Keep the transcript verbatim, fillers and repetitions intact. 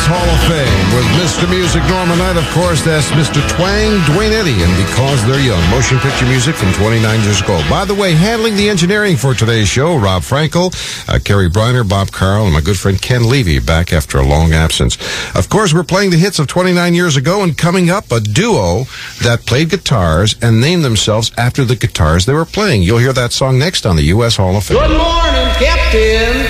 Hall of Fame with Mister Music Norman Knight. Of course, that's Mister Twang, Dwayne Eddy, and Because They're Young, motion picture music from twenty-nine years ago. By the way, handling the engineering for today's show, Rob Frankel, uh, Kerry Briner, Bob Carl, and my good friend Ken Levy, back after a long absence. Of course, we're playing the hits of twenty-nine years ago, and coming up, a duo that played guitars and named themselves after the guitars they were playing. You'll hear that song next on the U S Hall of Fame. Good morning, Captain.